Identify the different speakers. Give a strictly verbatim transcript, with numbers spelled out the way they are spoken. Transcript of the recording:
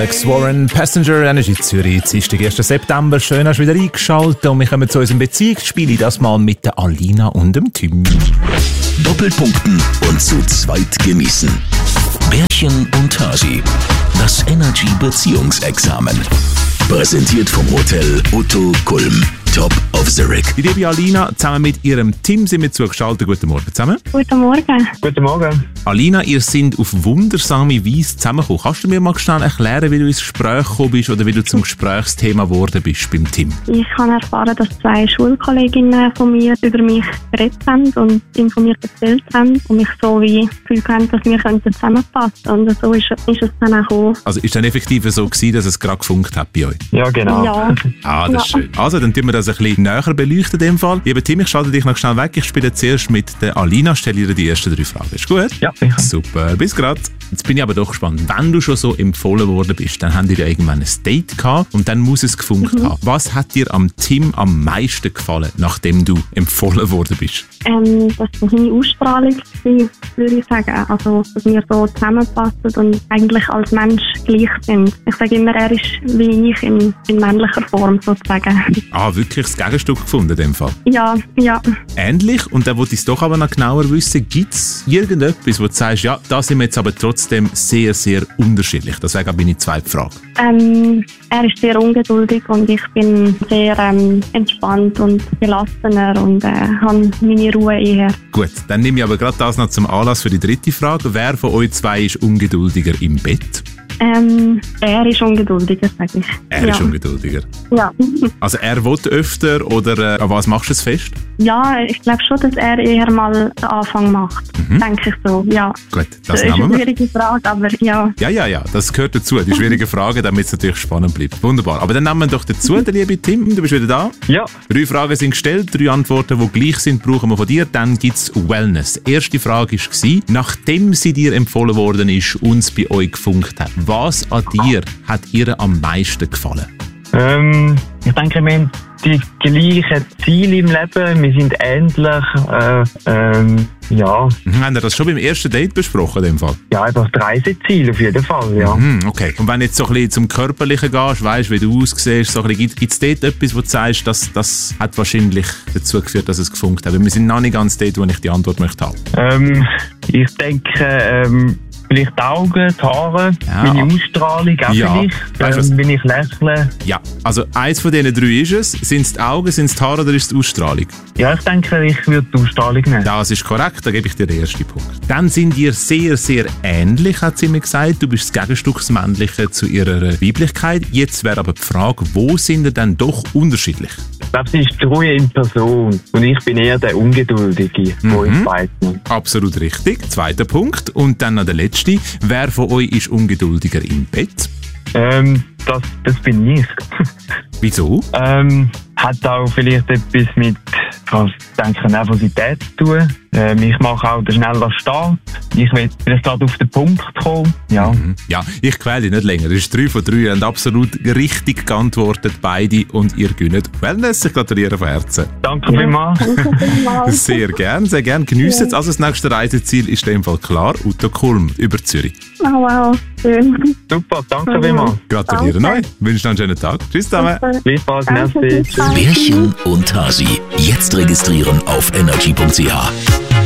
Speaker 1: Alex Warren, Passenger Energy Zürich, Dienstag, ersten September. Schön, hast du wieder eingeschaltet und wir kommen zu unserem Beziehungsspiel, das mal mit der Alina und dem Tim.
Speaker 2: Doppelpunkten und zu zweit genießen. Bärchen und Hasi. Das Energy Beziehungsexamen. Präsentiert vom Hotel Otto Kulm. Top of Zurich.
Speaker 1: Die liebe Alina, zusammen mit ihrem Team sind wir zugeschaltet. Guten Morgen zusammen.
Speaker 3: Guten Morgen.
Speaker 4: Guten Morgen.
Speaker 1: Alina, ihr seid auf wundersame Weise zusammengekommen. Kannst du mir mal schnell erklären, wie du ins Gespräch gekommen bist oder wie du zum Gesprächsthema geworden bist beim Team?
Speaker 3: Ich habe erfahren, dass zwei Schulkolleginnen von mir über mich geredet haben und informiert erzählt haben und mich so wie gefühlt haben, dass wir zusammenpassen könnten. Und so ist, ist es dann auch gekommen.
Speaker 1: Also ist es dann effektiv so gewesen, dass es gerade gefunkt hat bei euch?
Speaker 4: Ja, genau.
Speaker 3: Ja.
Speaker 1: Ah, das ist
Speaker 3: Ja.
Speaker 1: schön. Also, dann tun wir das ein bisschen näher beleuchten in dem Fall. Lieber Tim, ich schalte dich noch schnell weg. Ich spiele zuerst mit der Alina, stelle dir die ersten drei Fragen. Ist gut?
Speaker 4: Ja, sicher.
Speaker 1: Super, bis grad. Jetzt bin ich aber doch gespannt. Wenn du schon so empfohlen worden bist, dann haben die ja irgendwann ein Date gehabt und dann muss es gefunkt
Speaker 3: Mhm.
Speaker 1: haben. Was hat dir am Tim am meisten gefallen, nachdem du empfohlen worden bist?
Speaker 3: Ähm, das war seine Ausstrahlung, gewesen, würde ich sagen. Also, dass wir so zusammenpassen und eigentlich als Mensch gleich sind. Ich sage immer, er ist wie ich in, in männlicher Form sozusagen.
Speaker 1: Ah, wirklich das Gegenstück gefunden in dem Fall?
Speaker 3: Ja, ja.
Speaker 1: Ähnlich, und dann wollte ich es doch aber noch genauer wissen, gibt es irgendetwas, wo du sagst, ja, da sind wir jetzt aber trotzdem sehr, sehr unterschiedlich? Das wäre meine zweite Frage.
Speaker 3: Ähm, er ist sehr ungeduldig und ich bin sehr ähm, entspannt und gelassener und äh, habe meine Ruhe eher.
Speaker 1: Gut, dann nehme ich aber gerade das noch zum Anlass für die dritte Frage. Wer von euch zwei ist ungeduldiger im Bett?
Speaker 3: Ähm, er ist ungeduldiger, sage ich.
Speaker 1: Er
Speaker 3: ja.
Speaker 1: ist ungeduldiger.
Speaker 3: Ja.
Speaker 1: Also er will öfter oder äh, an was machst du es fest?
Speaker 3: Ja, ich glaube schon, dass er eher mal den Anfang macht.
Speaker 1: Mhm.
Speaker 3: Denke ich so, ja.
Speaker 1: Gut, das
Speaker 3: Das ist eine
Speaker 1: nehmen wir.
Speaker 3: schwierige Frage, aber ja.
Speaker 1: Ja, ja, ja, das gehört dazu, die schwierige Frage, damit es natürlich spannend bleibt. Wunderbar. Aber dann nehmen wir doch dazu, der liebe Tim, du bist wieder da.
Speaker 4: Ja.
Speaker 1: Drei Fragen sind gestellt, drei Antworten, die gleich sind, brauchen wir von dir. Dann gibt es Wellness. Die erste Frage war, nachdem sie dir empfohlen worden ist, uns bei euch gefunkt hat, was an dir hat ihr am meisten gefallen?
Speaker 4: Ähm, ich denke, wir haben die gleichen Ziele im Leben. Wir sind ähnlich. Äh, ähm, ja,
Speaker 1: Mhm, haben wir das schon beim ersten Date besprochen, in dem Fall?
Speaker 4: ja, das Reiseziel auf jeden Fall, ja.
Speaker 1: Mhm, okay. Und wenn du jetzt so ein bisschen zum Körperlichen gehst, weißt, wie du aussiehst, so ein bisschen, gibt es dort etwas, wo du sagst, das, das hat wahrscheinlich dazu geführt, dass es gefunkt hat? Weil wir sind noch nicht ganz dort, wo ich die Antwort möchte haben.
Speaker 4: Ähm, ich denke, ähm, vielleicht die Augen, die Haare,
Speaker 1: Ja.
Speaker 4: meine Ausstrahlung auch
Speaker 1: Ja.
Speaker 4: vielleicht,
Speaker 1: Weißt du was?
Speaker 4: ähm, wenn ich lächle.
Speaker 1: Ja, also eins von diesen drei ist es. Sind es die Augen, sind es die Haare oder ist es die Ausstrahlung?
Speaker 4: Ja, ich denke, ich würde die Ausstrahlung nehmen.
Speaker 1: Das ist korrekt, da gebe ich dir den ersten Punkt. Dann sind ihr sehr, sehr ähnlich, hat sie mir gesagt. Du bist das Gegenstück das Männliche zu ihrer Weiblichkeit. Jetzt wäre aber die Frage, wo sind ihr dann doch unterschiedlich?
Speaker 4: Ich glaube, sie ist die Ruhe in Person und ich bin eher der Ungeduldige von uns
Speaker 1: Mhm.
Speaker 4: beiden.
Speaker 1: Absolut richtig. Zweiter Punkt. Und dann noch der letzte. Wer von euch ist ungeduldiger im Bett?
Speaker 4: Ähm, das, das bin ich.
Speaker 1: Wieso?
Speaker 4: ähm, hat auch vielleicht etwas mit, ich denke, Nervosität zu tun. Ähm, ich mache auch den schneller Start. Ich will vielleicht gerade auf den Punkt kommen. Ja.
Speaker 1: Mhm. Ja, ich quäle dich nicht länger. Es ist drei von drei. Ihr habt absolut richtig geantwortet, beide. Und ihr gönnt Wellness. Ich gratuliere von Herzen.
Speaker 4: Danke vielmals.
Speaker 1: Sehr gern, sehr gern. Geniessen es. Also das nächste Reiseziel ist in dem Fall klar. Otto Kulm über Zürich.
Speaker 3: Oh, wow, schön.
Speaker 4: Super, danke vielmals.
Speaker 1: Gratuliere
Speaker 3: Danke.
Speaker 1: neu. Wünsche noch einen schönen Tag. Tschüss zusammen.
Speaker 4: Gleichfalls,
Speaker 3: Danke,
Speaker 4: merci.
Speaker 3: bis bald.
Speaker 2: Bärchen und Hasi. Jetzt registrieren auf energy punkt c h.